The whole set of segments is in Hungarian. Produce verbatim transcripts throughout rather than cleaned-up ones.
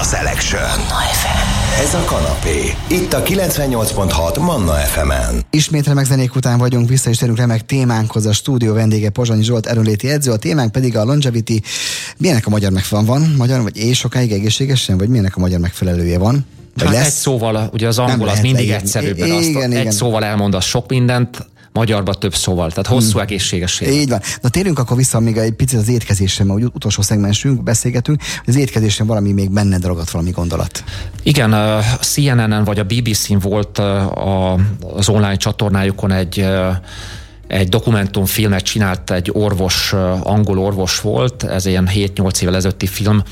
Manna Selection. Manna ef em. Ez a kanapé. Itt a kilencvennyolc pont hat Manna ef emen. Ismét remek zenék után vagyunk, vissza is térünk remek témánkhoz. A stúdió vendége Pozsonyi Zsolt erőnléti edző, a témánk pedig a longevity. Milyenek a magyar megfelelője van? Magyar, vagy éj sokáig egészségesen, vagy milyenek a magyar megfelelője van? Hát egy szóval, ugye az angol az mindig egyszerűbb, mert azt igen, egy igen. szóval elmondasz sok mindent, magyarban több szóval, tehát hosszú hmm. egészségesség. Így van. Na térjünk akkor vissza még egy picit az étkezésre, mert úgy utolsó szegmensünk, beszélgetünk, hogy az étkezésre valami még benned ragadt valami gondolat. Igen, a C N N-en vagy a B B C-n volt a, az online csatornájukon egy egy dokumentumfilmet csinált egy orvos, angol orvos volt, ez ilyen hét-nyolc évvel ezelőtti film,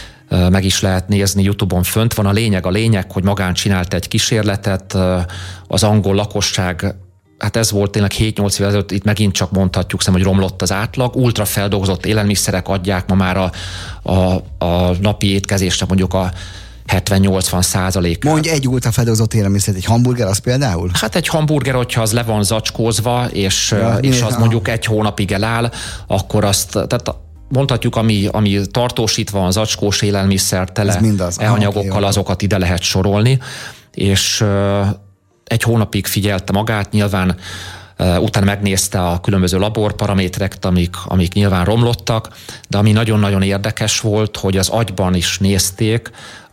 meg is lehet nézni, YouTube-on fönt van. A lényeg, a lényeg, hogy magán csinált egy kísérletet, az angol lakosság, hát ez volt tényleg hét-nyolc évvel ezelőtt, itt megint csak mondhatjuk, hogy romlott az átlag, ultrafeldolgozott élelmiszerek adják ma már a, a, a napi étkezésre mondjuk a hetven-nyolcvan százalékát. Mondj egy ultrafeldolgozott élelmiszert, egy hamburger az például? Hát egy hamburger, hogyha az le van zacskózva, és, ja, és az mondjuk egy hónapig eláll, akkor azt, tehát mondhatjuk, ami, ami tartósítva van, zacskós élelmiszer, tele e-anyagokkal, okay, azokat ide lehet sorolni, és uh, egy hónapig figyelte magát, nyilván uh, utána megnézte a különböző laborparamétereket, amik, amik nyilván romlottak, de ami nagyon-nagyon érdekes volt, hogy az agyban is nézték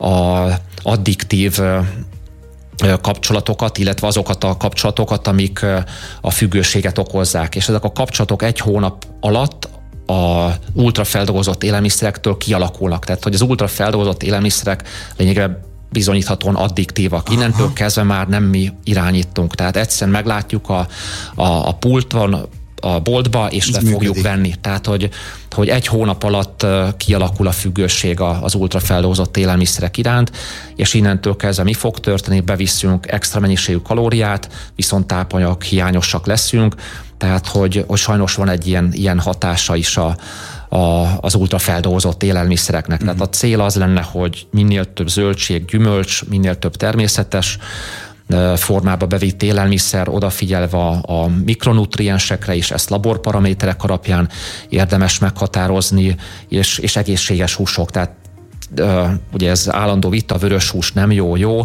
az addiktív uh, kapcsolatokat, illetve azokat a kapcsolatokat, amik uh, a függőséget okozzák, és ezek a kapcsolatok egy hónap alatt a ultrafeldolgozott élelmiszerektől kialakulnak. Tehát, hogy az ultrafeldolgozott élelmiszerek lényegében bizonyíthatóan addiktívak. Innentől Aha. kezdve már nem mi irányítunk. Tehát egyszerűen meglátjuk a, a, a pulton, a boltba, és ez le működik. Fogjuk venni. Tehát, hogy, hogy egy hónap alatt kialakul a függőség az ultrafeldolgozott élelmiszerek iránt, és innentől kezdve mi fog történni? Bevisszünk extra mennyiségű kalóriát, viszont tápanyag hiányosak leszünk, tehát, hogy, hogy sajnos van egy ilyen, ilyen hatása is a, a, az ultrafeldolgozott élelmiszereknek. Mm-hmm. Tehát a cél az lenne, hogy minél több zöldség, gyümölcs, minél több természetes formába bevitt élelmiszer, odafigyelve a, a mikronutriensekre is, ezt laborparaméterek alapján érdemes meghatározni, és, és egészséges húsok. Tehát ugye ez állandó vita, vörös hús nem jó, jó,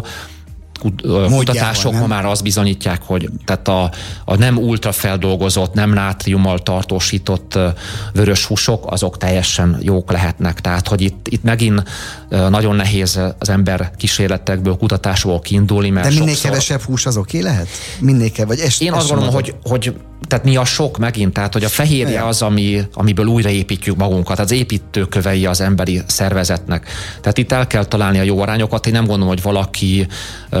kutatások ma már azt bizonyítják, hogy tehát a, a nem ultrafeldolgozott, nem nátriummal tartósított vörös húsok, azok teljesen jók lehetnek. Tehát, hogy itt, itt megint nagyon nehéz az ember kísérletekből, kutatásból kiindulni, mert de minél sokszor... kevesebb hús azok ki lehet? Minél kell, vagy est, Én azt gondolom, hogy, hogy tehát mi a sok megint, tehát hogy a fehérje az, ami, amiből újraépítjük magunkat, az építőkövei az emberi szervezetnek. Tehát itt el kell találni a jó arányokat. Én nem gondolom, hogy valaki,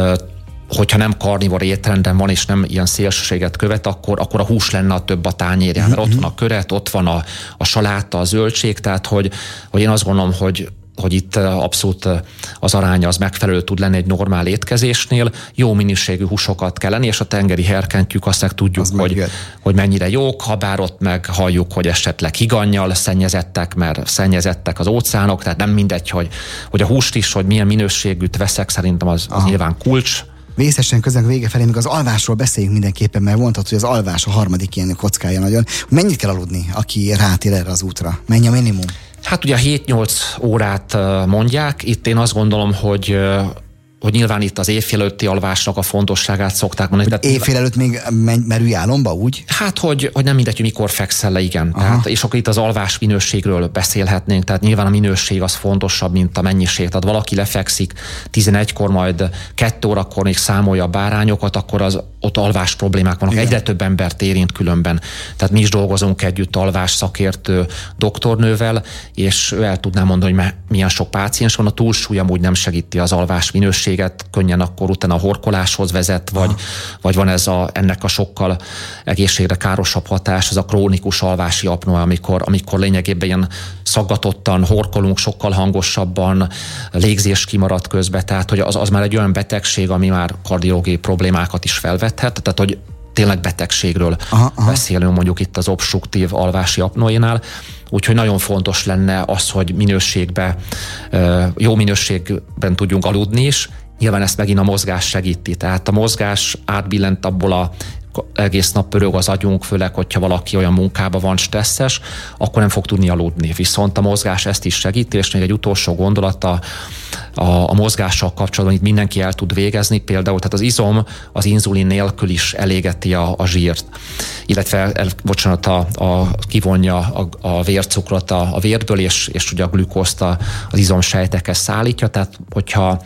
hogyha nem karnivor étrenden van, és nem ilyen szélsőséget követ, akkor, akkor a hús lenne a több a tányérján. Mert ott van a köret, ott van a, a saláta, a zöldség, tehát hogy, hogy én azt gondolom, hogy hogy itt abszolút az aránya az megfelelő tud lenni egy normál étkezésnél. Jó minőségű húsokat kell lenni, és a tengeri herkentyűk azt meg tudjuk, hogy, hogy mennyire jók, ha bár ott meg halljuk, hogy esetleg higannyal szennyezettek, mert szennyezettek az óceánok, tehát nem mindegy, hogy, hogy a húst is, hogy milyen minőségűt veszek, szerintem az, az nyilván kulcs. Vészesen közben vége felé, még az alvásról beszéljünk mindenképpen, mert mondtad, hogy az alvás a harmadik ilyen kockája nagyon. Mennyit kell aludni, aki rátér erre az útra? Mennyi a minimum? Hát ugye a hét-nyolc órát mondják, itt én azt gondolom, hogy hogy nyilván itt az éjfél előtti alvásnak a fontosságát szokták mondani. Tehát éjfél előtt még merülj álomba, úgy? Hát, hogy, hogy nem mindegy, hogy mikor fekszel le, igen. Tehát, és akkor itt az alvás minőségről beszélhetnénk, tehát nyilván a minőség az fontosabb, mint a mennyiség. Tehát valaki lefekszik tizenegykor, majd kettő órakor még számolja a bárányokat, akkor az ott alvás problémák vannak. Igen. Egyre több embert érint különben. Tehát mi is dolgozunk együtt alvás szakértő doktornővel, és ő el tudná mondani, hogy milyen sok páciens van, a túlsúly amúgy nem segíti az alvás minőséget, könnyen akkor utána a horkoláshoz vezet, vagy, vagy van ez a, ennek a sokkal egészségre károsabb hatás, ez a krónikus alvási apnoa, amikor, amikor lényegében ilyen szaggatottan horkolunk, sokkal hangosabban, légzés kimarad közben, tehát hogy az, az már egy olyan betegség, ami már kardiológiai problémákat is felvethet, tehát hogy tényleg betegségről aha, aha. beszélünk mondjuk itt az obstruktív alvási apnoénál, úgyhogy nagyon fontos lenne az, hogy minőségben, jó minőségben tudjunk aludni is. Nyilván ezt megint a mozgás segíti, tehát a mozgás átbillent abból a egész nap pörög az agyunk, főleg, hogyha valaki olyan munkában van, stresszes, akkor nem fog tudni aludni. Viszont a mozgás ezt is segíti, és még egy utolsó gondolata a, a mozgással kapcsolatban, itt mindenki el tud végezni, például, tehát az izom az inzulin nélkül is elégeti a, a zsírt, illetve el, bocsánat, a, a, kivonja a, a vércukrot a, a vérből, és, és ugye a glükózt a, az izomsejtekhez szállítja, tehát hogyha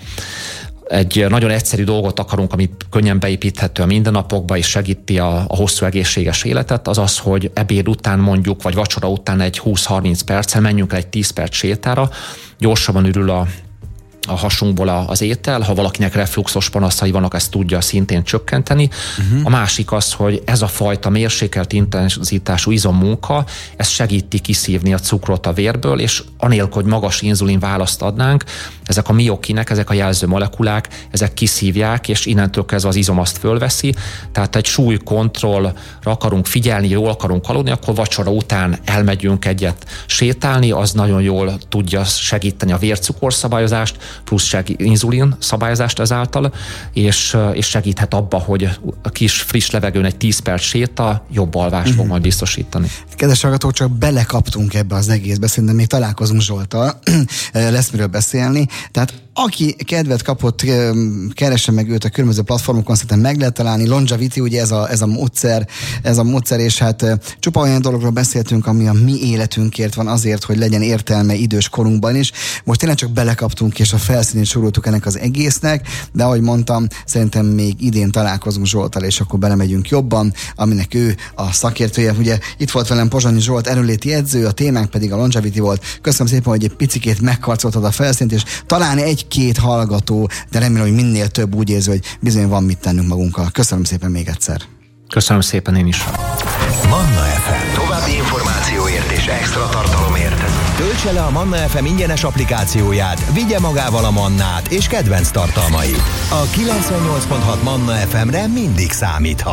egy nagyon egyszerű dolgot akarunk, ami könnyen beépíthető a mindennapokba, és segíti a, a hosszú egészséges életet, az az, hogy ebéd után mondjuk, vagy vacsora után egy húsz-harminc perccel menjünk el egy tíz perc sétára, gyorsabban ürül a a hasunkból az étel, ha valakinek refluxos panaszai vannak, ezt tudja szintén csökkenteni. Uh-huh. A másik az, hogy ez a fajta mérsékelt intenzitású izommunka, ez segíti kiszívni a cukrot a vérből, és anélkül, hogy magas inzulin választ adnánk, ezek a miokinek, ezek a jelző molekulák, ezek kiszívják, és innentől kezdve az izom azt fölveszi. Tehát egy súlykontrollra akarunk figyelni, jól akarunk aludni, akkor vacsora után elmegyünk egyet sétálni, az nagyon jól tudja segíteni a vércukorszabályozást, plusz inzulin szabályozást ezáltal, és, és segíthet abba, hogy a kis friss levegőn egy tíz perc séta jobb alvást mm-hmm. fog majd biztosítani. Kedves hallgatók, csak belekaptunk ebbe az egészbe, szerintem még találkozunk Zsolttal, lesz miről beszélni. Tehát aki kedvet kapott, keresse meg őt a különböző platformokon, szerintem meg lehet találni. Longevity, ugye ez a, ez a módszer, ez a módszer, és hát csupa olyan dologról beszéltünk, ami a mi életünkért van, azért, hogy legyen értelme idős korunkban is. Most tényleg csak belekaptunk, és a felszínét soroltuk ennek az egésznek, de ahogy mondtam, szerintem még idén találkozunk Zsolttal, és akkor belemegyünk jobban, aminek ő a szakértője. Ugye itt volt velem Pozsonyi Zsolt, erőnléti edző, a témánk pedig a Longevity volt. Köszönöm szépen, hogy egy picikét megkarcoltad a felszínt, és talán egy-két hallgató, de remélem, hogy minél több úgy érzi, hogy bizony van mit tennünk magunkkal. Köszönöm szépen még egyszer. Köszönöm szépen én is. Manna ef em. További információért és extra tartalomért töltse le a Manna ef em ingyenes applikációját, vigye magával a Mannát és kedvenc tartalmait. A kilencvennyolc pont hat Manna ef emre mindig számíthat.